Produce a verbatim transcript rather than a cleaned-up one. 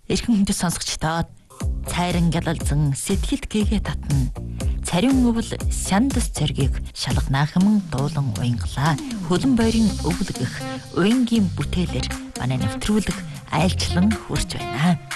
эрхэм хүндэт сонсогчдоо цайран гялалзан сэтгэлд гээгээ татна. Царин өвөл сяндас цэргийг шалганаахан дуулан уянгалаа. Хөлн бойрын өвлгөх уянгийн бүтээлэр манай нэвтрүүлэг айлчлан хүрч байна.